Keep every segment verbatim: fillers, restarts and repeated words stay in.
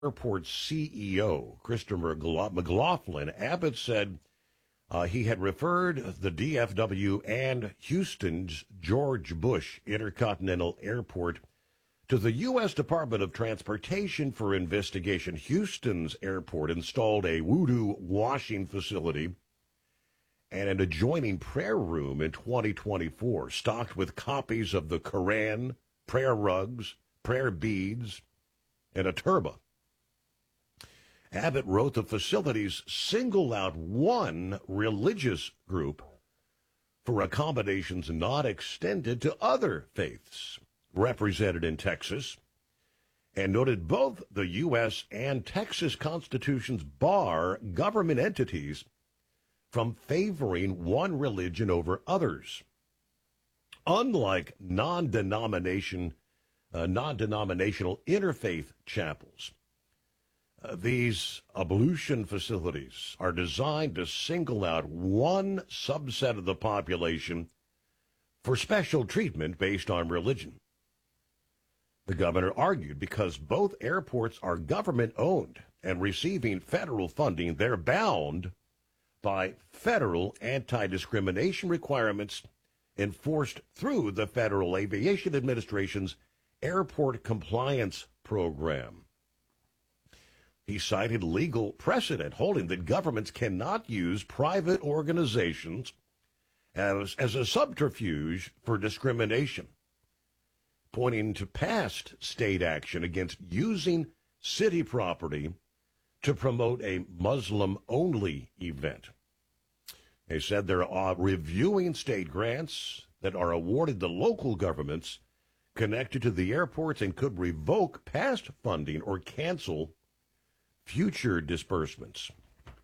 Airport C E O, Christopher McLaughlin, Abbott said uh, he had referred the D F W and Houston's George Bush Intercontinental Airport to the U S Department of Transportation for investigation. Houston's airport installed a voodoo washing facility and an adjoining prayer room in twenty twenty-four, stocked with copies of the Quran, prayer rugs, prayer beads, and a turba. Abbott wrote the facilities single out one religious group for accommodations not extended to other faiths represented in Texas, and noted both the U S and Texas constitutions bar government entities from favoring one religion over others. Unlike non-denomination, uh, non-denominational interfaith chapels, uh, these ablution facilities are designed to single out one subset of the population for special treatment based on religion. The governor argued because both airports are government-owned and receiving federal funding, they're bound by federal anti-discrimination requirements enforced through the Federal Aviation Administration's Airport Compliance Program. He cited legal precedent holding that governments cannot use private organizations as, as a subterfuge for discrimination, pointing to past state action against using city property to promote a Muslim-only event. They said they're uh, reviewing state grants that are awarded to local governments connected to the airports and could revoke past funding or cancel future disbursements.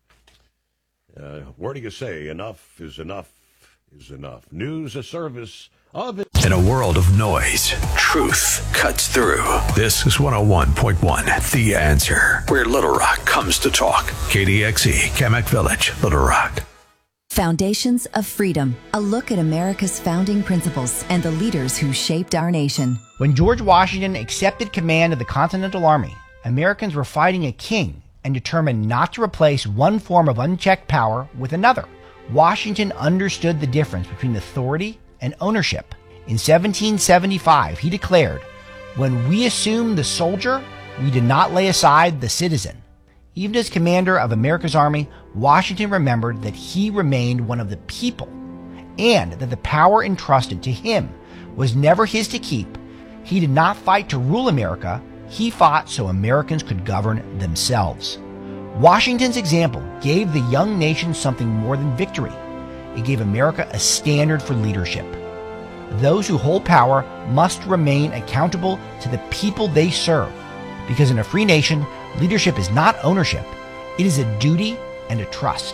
Uh, where do you say enough is enough is enough? News, a service of it. In a world of noise, truth cuts through. This is one oh one point one, The Answer, where Little Rock comes to talk. K D X E, Kamak Village, Little Rock. Foundations of Freedom, a look at America's founding principles and the leaders who shaped our nation. When George Washington accepted command of the Continental Army, Americans were fighting a king and determined not to replace one form of unchecked power with another. Washington understood the difference between authority and ownership. In seventeen seventy-five, he declared, "When we assume the soldier, we did not lay aside the citizen." Even as commander of America's army, Washington remembered that he remained one of the people and that the power entrusted to him was never his to keep. He did not fight to rule America. He fought so Americans could govern themselves. Washington's example gave the young nation something more than victory. It gave America a standard for leadership. Those who hold power must remain accountable to the people they serve, because in a free nation, leadership is not ownership. It is a duty and a trust.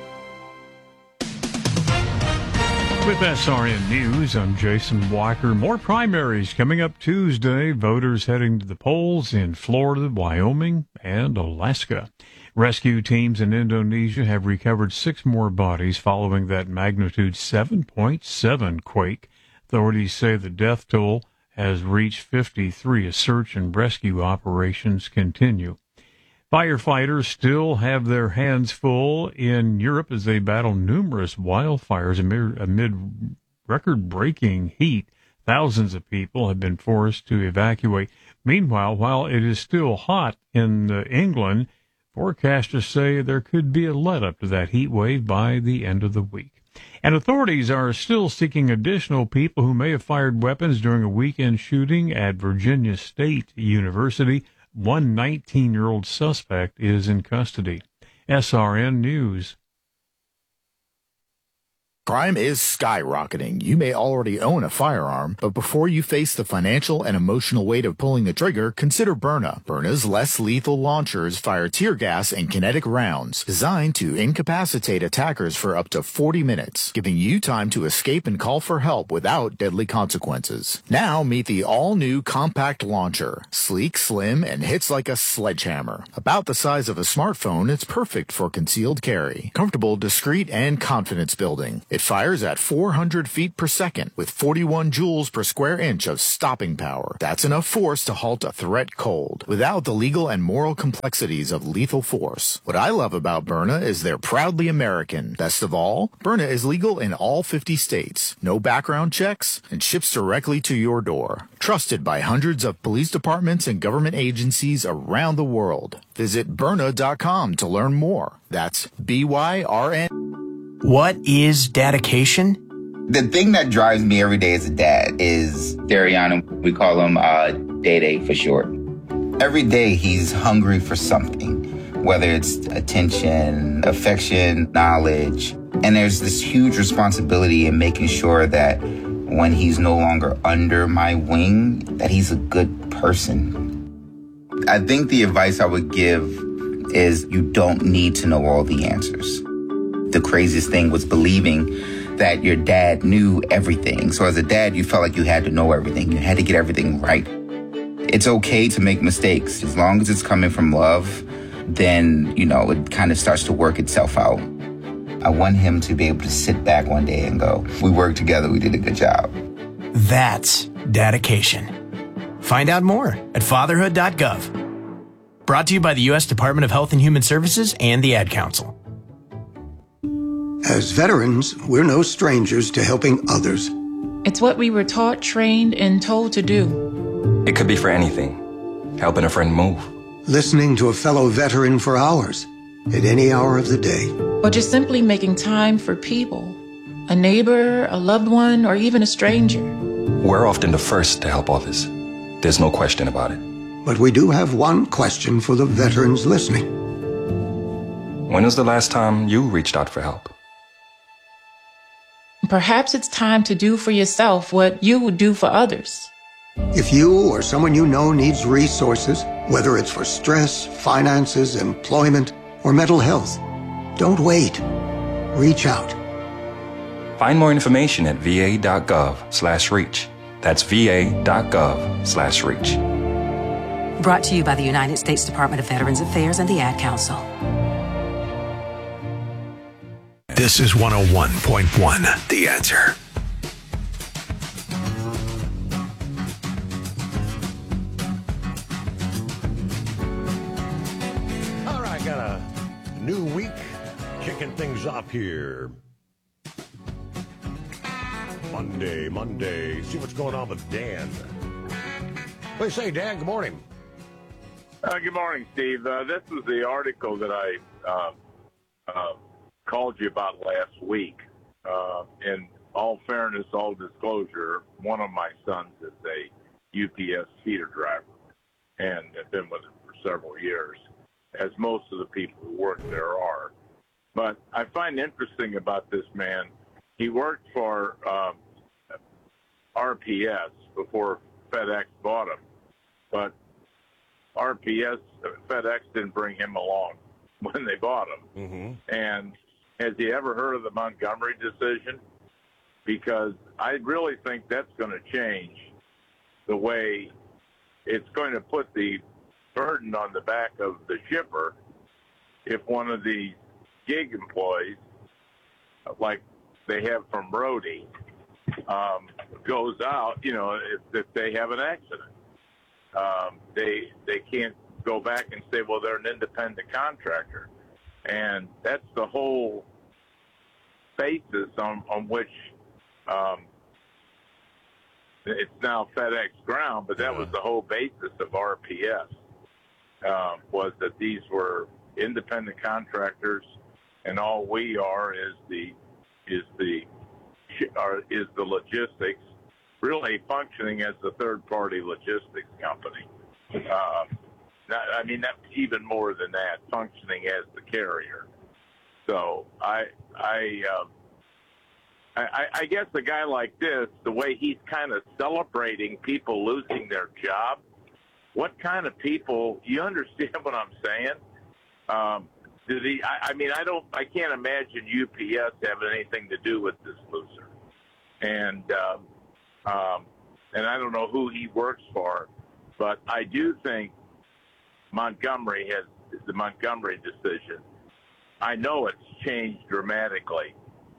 With S R N News, I'm Jason Walker. More primaries coming up Tuesday. Voters heading to the polls in Florida, Wyoming, and Alaska. Rescue teams in Indonesia have recovered six more bodies following that magnitude seven point seven quake. Authorities say the death toll has reached fifty-three as search and rescue operations continue. Firefighters still have their hands full in Europe as they battle numerous wildfires amid, amid record-breaking heat. Thousands of people have been forced to evacuate. Meanwhile, while it is still hot in uh, England, forecasters say there could be a let-up to that heat wave by the end of the week. And authorities are still seeking additional people who may have fired weapons during a weekend shooting at Virginia State University. One nineteen-year-old suspect is in custody. S R N News. Crime is skyrocketing. You may already own a firearm, but before you face the financial and emotional weight of pulling the trigger, consider Byrna. Byrna's less lethal launchers fire tear gas and kinetic rounds designed to incapacitate attackers for up to forty minutes, giving you time to escape and call for help without deadly consequences. Now meet the all-new compact launcher. Sleek, slim, and hits like a sledgehammer. About the size of a smartphone, it's perfect for concealed carry. Comfortable, discreet, and confidence building. It It fires at four hundred feet per second with forty-one joules per square inch of stopping power. That's enough force to halt a threat cold without the legal and moral complexities of lethal force. What I love about Byrna is they're proudly American. Best of all, Byrna is legal in all fifty states, no background checks, and ships directly to your door. Trusted by hundreds of police departments and government agencies around the world. Visit Byrna dot com to learn more. That's B Y R N. What is dedication? The thing that drives me every day as a dad is Dariano. We call him uh, Day-Day for short. Every day he's hungry for something, whether it's attention, affection, knowledge. And there's this huge responsibility in making sure that when he's no longer under my wing, that he's a good person. I think the advice I would give is you don't need to know all the answers. The craziest thing was believing that your dad knew everything. So as a dad, you felt like you had to know everything. You had to get everything right. It's okay to make mistakes. As long as it's coming from love, then, you know, it kind of starts to work itself out. I want him to be able to sit back one day and go, we worked together, we did a good job. That's dedication. Find out more at fatherhood dot gov. Brought to you by the U S Department of Health and Human Services and the Ad Council. As veterans, we're no strangers to helping others. It's what we were taught, trained, and told to do. It could be for anything. Helping a friend move. Listening to a fellow veteran for hours, at any hour of the day. Or just simply making time for people. A neighbor, a loved one, or even a stranger. We're often the first to help others. There's no question about it. But we do have one question for the veterans listening. When was the last time you reached out for help? Perhaps it's time to do for yourself what you would do for others. If you or someone you know needs resources, whether it's for stress, finances, employment, or mental health, don't wait. Reach out. Find more information at V A dot gov slash reach. That's V A dot gov slash reach. Brought to you by the United States Department of Veterans Affairs and the Ad Council. This is one oh one point one, The Answer. All right, got a new week kicking things off here. Monday, Monday. See what's going on with Dan. What do you say, Dan? Good morning. Uh, good morning, Steve. Uh, this is the article that I uh, uh, called you about last week. Uh, in all fairness, all disclosure, one of my sons is a U P S feeder driver and have been with it for several years, as most of the people who work there are. But I find interesting about this man, he worked for um, R P S before FedEx bought him, but R P S, FedEx didn't bring him along when they bought him. Mm-hmm. And has he ever heard of the Montgomery decision? Because I really think that's going to change the way it's going to put the burden on the back of the shipper if one of the gig employees, like they have from Brody, um, goes out, you know, if, if they have an accident. Um, they they can't go back and say, well, they're an independent contractor. And that's the whole basis on, on which um, it's now FedEx Ground, but that was the whole basis of R P S, um, was that these were independent contractors, and all we are is the is the are, is the logistics, really functioning as the third-party logistics company. Uh, not, I mean, that's even more than that, functioning as the carrier. So I, I, um, I, I guess a guy like this, the way he's kind of celebrating people losing their job, what kind of people? You understand what I'm saying? Um, did he? I, I mean, I don't. I can't imagine U P S having anything to do with this loser. And um, um, and I don't know who he works for, but I do think Montgomery has the Montgomery decision. I know it's changed dramatically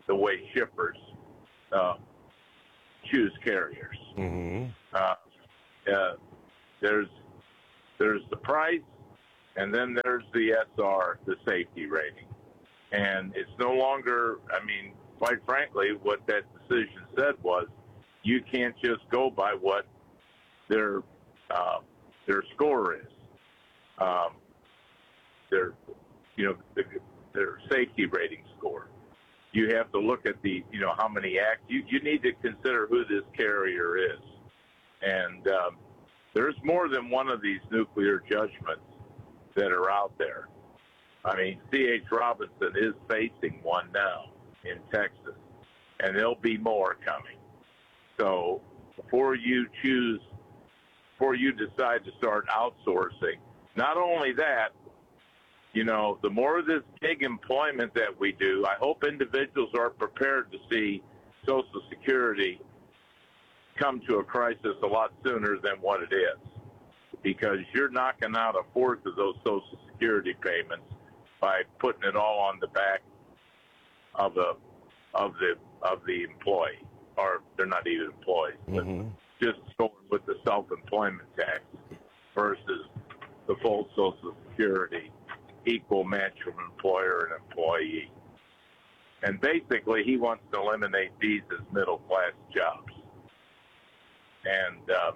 the way shippers uh, choose carriers. Mm-hmm. Uh, uh, there's there's the price, and then there's the S R, the safety rating. And it's no longer, I mean, quite frankly, what that decision said was you can't just go by what their uh, their score is. Um, their, you know, the, their safety rating score. You have to look at the, you know, how many acts. You, you need to consider who this carrier is. And um, there's more than one of these nuclear judgments that are out there. I mean, C H. Robinson is facing one now in Texas, and there'll be more coming. So before you choose, before you decide to start outsourcing, not only that, you know, the more of this gig employment that we do, I hope individuals are prepared to see Social Security come to a crisis a lot sooner than what it is, because you're knocking out a fourth of those Social Security payments by putting it all on the back of the of the of the employee, or they're not even employees, but Mm-hmm. just going with the self-employment tax versus the full Social Security equal match from employer and employee. And basically, he wants to eliminate these as middle-class jobs. And um,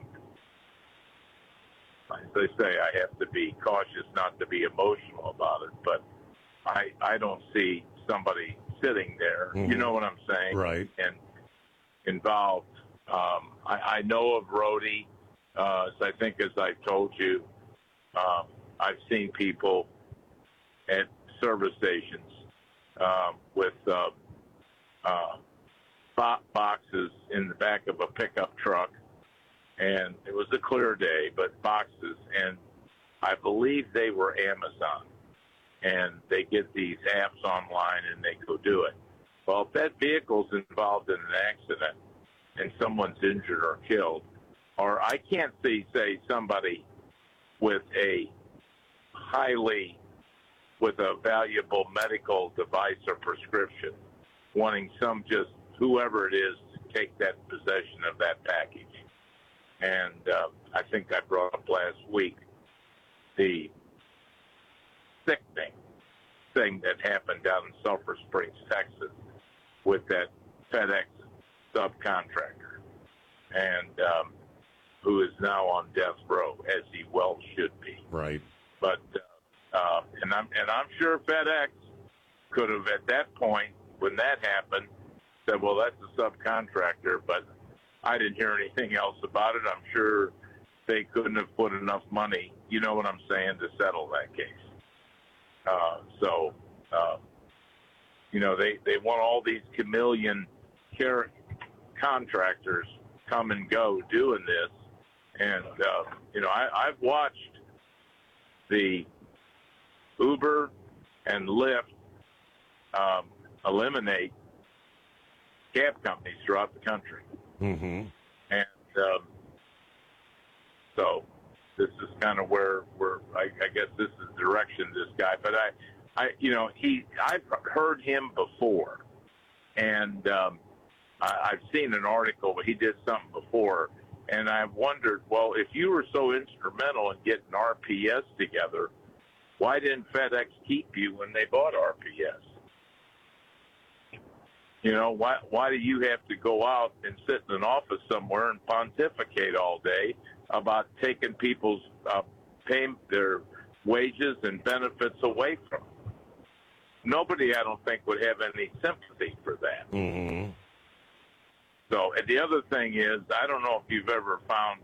as they say, I have to be cautious not to be emotional about it, but I I don't see somebody sitting there, Mm-hmm. you know what I'm saying? Right. And involved. Um, I, I know of Rhodey. Uh, as I think, as I told you, um, I've seen people at service stations um, with uh, uh, bo- boxes in the back of a pickup truck, and it was a clear day, but boxes, and I believe they were Amazon, and they get these apps online and they go do it. Well, if that vehicle's involved in an accident and someone's injured or killed, or I can't see, say, somebody with a highly, with a valuable medical device or prescription, wanting some just, whoever it is, to take that possession of that package. And uh, I think I brought up last week the sickening thing that happened down in Sulphur Springs, Texas, with that FedEx subcontractor, and um, who is now on death row, as he well should be. Right. But uh, uh, and I'm and I'm sure FedEx could have at that point, when that happened, said, "Well, that's a subcontractor," but I didn't hear anything else about it. I'm sure they couldn't have put enough money, you know what I'm saying, to settle that case. Uh, so, uh, you know, they, they want all these chameleon care contractors come and go doing this. And, uh, you know, I, I've watched the Uber and Lyft um, eliminate cab companies throughout the country. Mm-hmm. And um, so this is kind of where where I, I guess this is the direction of this guy. But I, I, you know, he I've heard him before, and um, I, I've seen an article where he did something before, and I've wondered, well, if you were so instrumental in getting R P S together, why didn't FedEx keep you when they bought R P S? You know, why why do you have to go out and sit in an office somewhere and pontificate all day about taking people's uh, pay their wages and benefits away from them? Nobody, I don't think, would have any sympathy for that. Mm-hmm. So, and the other thing is, I don't know if you've ever found,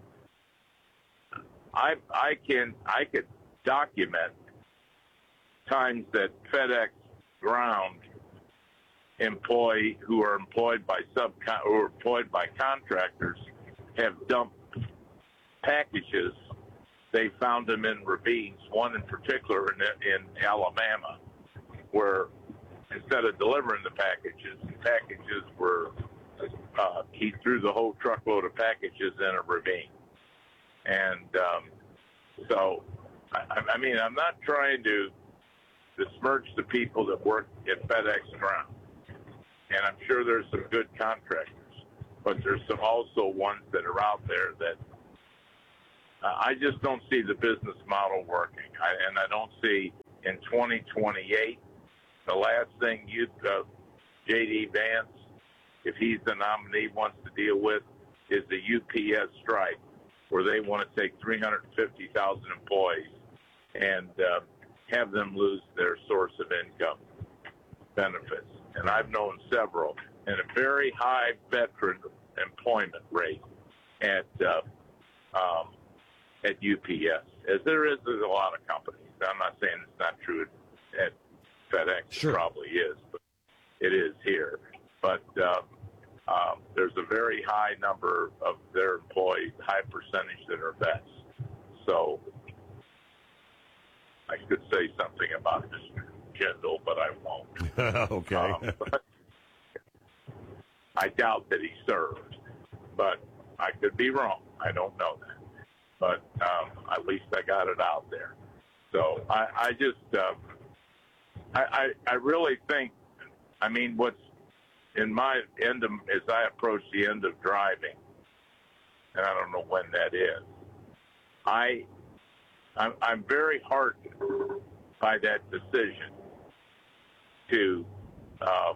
I I can I could document times that FedEx Ground employee who are employed by subcon or employed by contractors have dumped packages. They found them in ravines, one in particular in, in Alabama, where instead of delivering the packages, the packages were, uh, he threw the whole truckload of packages in a ravine. And um, so, I, I mean, I'm not trying to besmirch the people that work at FedEx Ground. and I'm sure there's some good contractors, but there's some also ones that are out there that uh, I just don't see the business model working. I, and I don't see in twenty twenty-eight, the last thing you, uh, J D Vance, if he's the nominee, wants to deal with is the U P S strike, where they want to take three hundred fifty thousand employees and uh, have them lose their source of income benefits. And I've known several, and a very high veteran employment rate at uh, um, at U P S, as there is at a lot of companies. I'm not saying it's not true at, at FedEx. Sure. It probably is, but it is here. But um, um, there's a very high number of their employees, high percentage that are vets. So I could say something about Mister Kendall, but I won't. Okay. Um, I doubt that he served, but I could be wrong. I don't know that. But um, at least I got it out there. So I, I just, um, I, I, I really think, I mean, what's in my end of, as I approach the end of driving, and I don't know when that is, I, I'm, I'm very heartened by that decision to uh,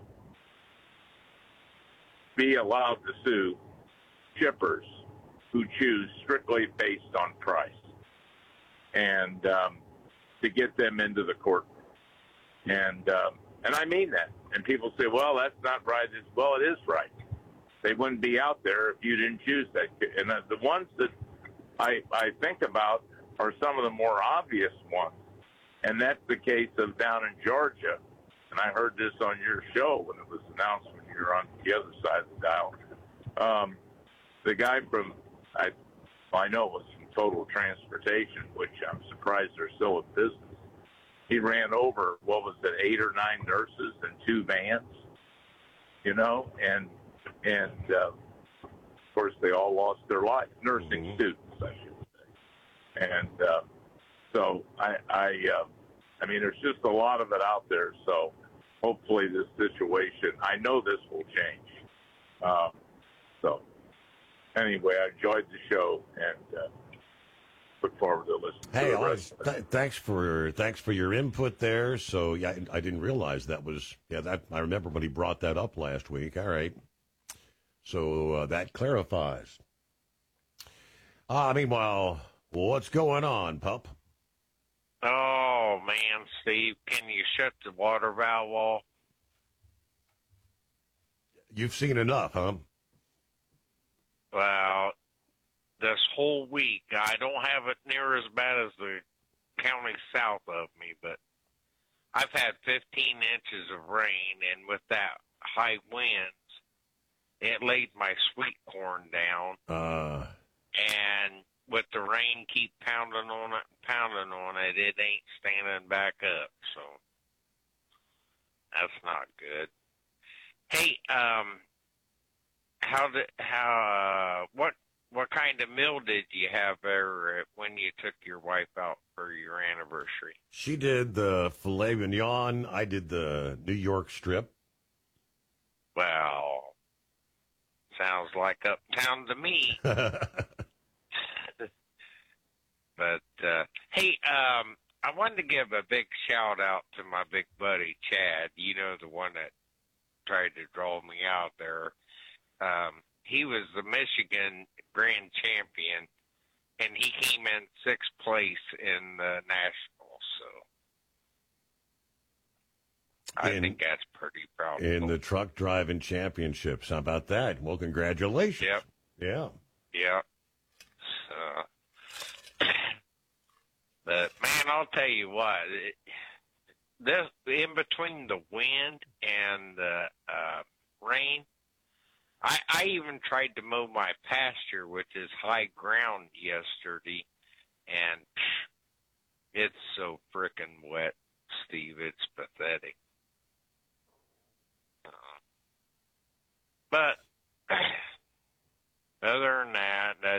be allowed to sue shippers who choose strictly based on price, and um, to get them into the court. And um, and I mean that. And people say, well, that's not right. It's, well, it is right. They wouldn't be out there if you didn't choose that. And uh, the ones that I, I think about are some of the more obvious ones. And that's the case of down in Georgia. And I heard this on your show when it was announced when you were on the other side of the dial. Um, the guy from, I, I know it was from Total Transportation, which I'm surprised they're still in business. He ran over, what was it, eight or nine nurses in two vans, you know, and, and uh, of course, they all lost their life, nursing mm-hmm. students, I should say. And uh, so I, I, uh, I mean, there's just a lot of it out there. So hopefully this situation, I know this will change. Um, so anyway, I enjoyed the show and uh, look forward to listening. Hey, to the always, th- thanks for thanks for your input there. So yeah, I, I didn't realize that was yeah. That I remember when he brought that up last week. All right, so uh, that clarifies. Uh, meanwhile, what's going on, pup? Oh man, Steve, can you shut the water valve off? You've seen enough, huh? Well, this whole week, I don't have it near as bad as the county south of me, but I've had fifteen inches of rain, and with that high winds, it laid my sweet corn down. Uh. And with the rain keep pounding on it, pounding on it, it ain't standing back up, so that's not good. Hey, um, how did, how, uh, what, what kind of meal did you have there when you took your wife out for your anniversary? She did the filet mignon. I did the New York strip. Well, sounds like uptown to me. But, uh, hey, um, I wanted to give a big shout out to my big buddy, Chad. You know, the one that tried to draw me out there. Um, he was the Michigan grand champion, and he came in sixth place in the nationals. So I in, think that's pretty proud. In the truck driving championships. How about that? Well, congratulations. Yep. Yeah. Yep. So, but man, I'll tell you what, it, this in between the wind and the uh, rain, I, I even tried to mow my pasture, which is high ground, yesterday, and it's so frickin' wet, Steve. It's pathetic. Uh, but other than that, that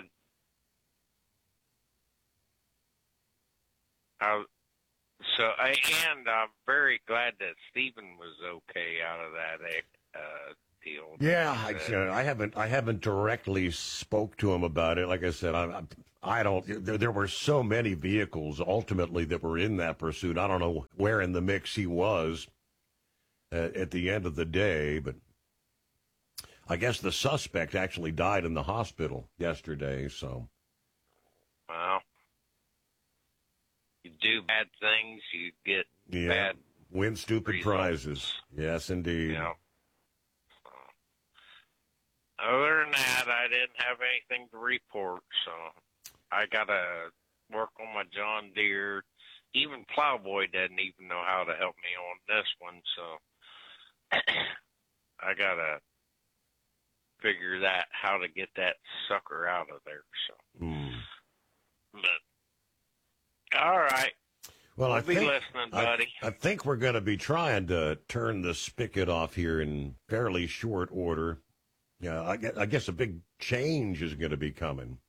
I, so I, and I'm very glad that Stephen was okay out of that uh, deal. Yeah, I, Uh, you know, I haven't I haven't directly spoke to him about it. Like I said, I I don't. There, there were so many vehicles ultimately that were in that pursuit. I don't know where in the mix he was uh, at the end of the day, but I guess the suspect actually died in the hospital yesterday. So, well, you do bad things, you get yeah, bad. win stupid results. prizes. Yes, indeed. You know. Other than that, I didn't have anything to report, so I got to work on my John Deere. Even Plowboy doesn't even know how to help me on this one, so I got to figure that, how to get that sucker out of there. So, mm. But, all right. Well, we'll I be think, listening, buddy. I, I think we're going to be trying to turn the spigot off here in fairly short order. Yeah, I guess, I guess a big change is going to be coming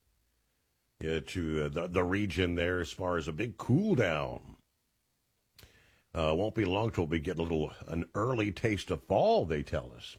yeah, to uh, the, the region there as far as a big cool down. Uh, won't be long till we get a little an early taste of fall, they tell us.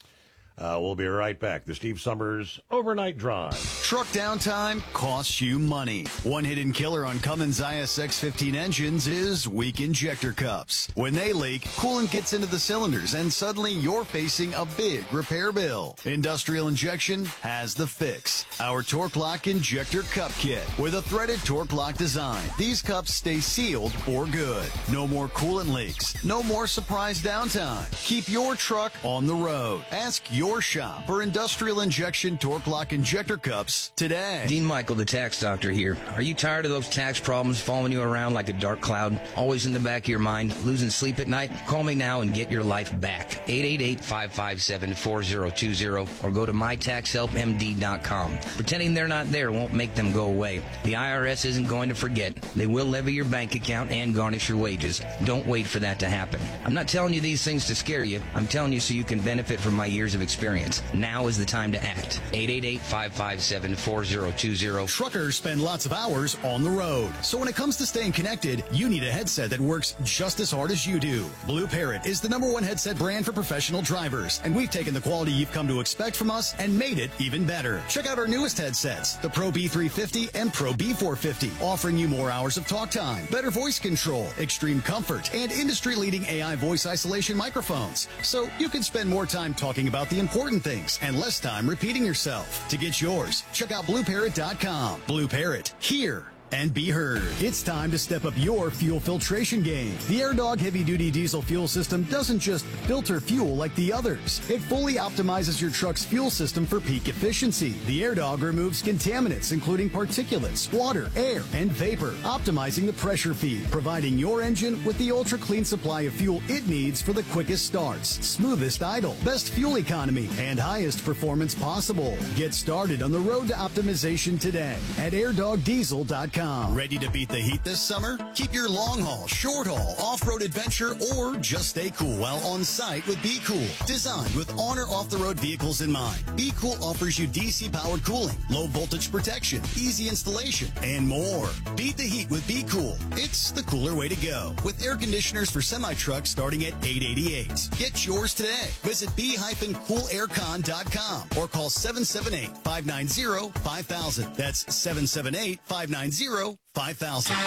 Uh, we'll be right back. The Steve Summers Overnight Drive. Truck downtime costs you money. One hidden killer on Cummins I S X fifteen engines is weak injector cups. When they leak, coolant gets into the cylinders and suddenly you're facing a big repair bill. Industrial Injection has the fix. Our Torque Lock Injector Cup Kit with a threaded Torque Lock design. These cups stay sealed for good. No more coolant leaks. No more surprise downtime. Keep your truck on the road. Ask your Your shop for Industrial Injection Torque Lock Injector Cups today. Dean Michael, the tax doctor here. Are you tired of those tax problems following you around like a dark cloud, always in the back of your mind, losing sleep at night? Call me now and get your life back. eight eight eight, five five seven, four zero two zero or go to my tax help M D dot com. Pretending they're not there won't make them go away. The I R S isn't going to forget. They will levy your bank account and garnish your wages. Don't wait for that to happen. I'm not telling you these things to scare you. I'm telling you so you can benefit from my years of experience. Experience. Now is the time to act. eight eight eight, five five seven, four zero two zero. Truckers spend lots of hours on the road. So when it comes to staying connected, you need a headset that works just as hard as you do. Blue Parrot is the number one headset brand for professional drivers. And we've taken the quality you've come to expect from us and made it even better. Check out our newest headsets, the Pro B three fifty and Pro B four fifty, offering you more hours of talk time, better voice control, extreme comfort, and industry-leading A I voice isolation microphones. So you can spend more time talking about the important things and less time repeating yourself. To get yours, check out blue parrot dot com. Blue Parrot, hear and be heard. It's time to step up your fuel filtration game. The AirDog heavy-duty diesel fuel system doesn't just filter fuel like the others. It fully optimizes your truck's fuel system for peak efficiency. The AirDog removes contaminants, including particulates, water, air, and vapor, optimizing the pressure feed, providing your engine with the ultra-clean supply of fuel it needs for the quickest starts, smoothest idle, best fuel economy, and highest performance possible. Get started on the road to optimization today at air dog diesel dot com. Ready to beat the heat this summer? Keep your long haul, short haul, off-road adventure, or just stay cool while on site with Be Cool. Designed with on or off-the-road vehicles in mind, Be Cool offers you D C-powered cooling, low voltage protection, easy installation, and more. Beat the heat with Be Cool. It's the cooler way to go. With air conditioners for semi-trucks starting at eight hundred eighty-eight dollars. Get yours today. Visit be cool aircon dot com or call seven seven eight, five nine zero, five thousand. That's seven seven eight, five nine zero, five thousand.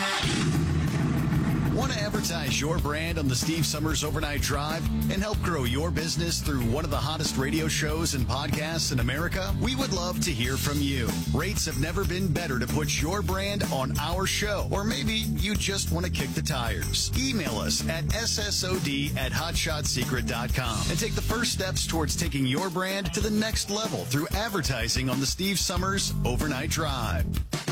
Want to advertise your brand on the Steve Summers Overnight Drive and help grow your business through one of the hottest radio shows and podcasts in America? We would love to hear from you. Rates have never been better to put your brand on our show, or maybe you just want to kick the tires. Email us at S S O D at hotshot secret dot com and take the first steps towards taking your brand to the next level through advertising on the Steve Summers Overnight Drive.